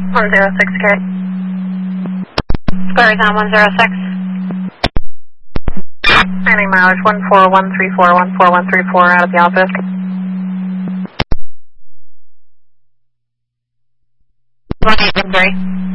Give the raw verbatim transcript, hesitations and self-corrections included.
one zero six K. Square is on one zero six. Landing mileage one four one three four, one four one three four out of the office. one eight one three.